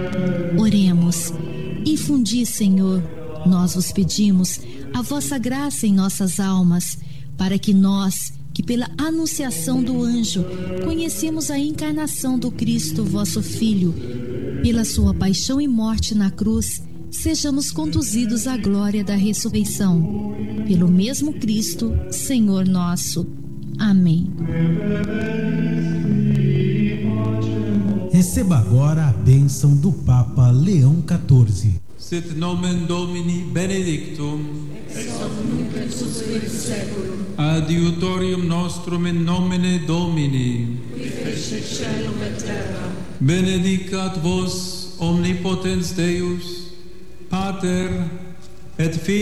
Oremos. Infundi, Senhor, nós vos pedimos, a vossa graça em nossas almas, para que nós, que pela anunciação do anjo, conhecemos a encarnação do Cristo, vosso Filho, pela sua paixão e morte na cruz, sejamos conduzidos à glória da ressurreição. Pelo mesmo Cristo, Senhor nosso. Amém. Receba agora a bênção do Papa Leão XIV. Sit nomen Domini benedictum, ex hoc nunc et usque in saeculum, adiutorium nostrum in nomine Domini, qui fecit caelum et terram. Benedicat vos omnipotens Deus, Pater et Filius